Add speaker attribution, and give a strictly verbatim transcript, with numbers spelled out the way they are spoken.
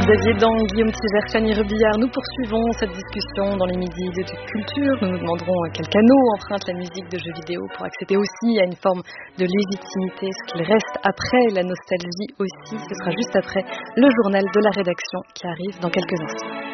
Speaker 1: Vous aviez dans Guillaume Tigers, Fanny Rebillard. Nous poursuivons cette discussion dans les midis de culture. Nous nous demanderons à quel canot emprunte la musique de jeux vidéo pour accéder aussi à une forme de légitimité, ce qu'il reste après la nostalgie aussi. Ce sera juste après le journal de la rédaction qui arrive dans quelques instants.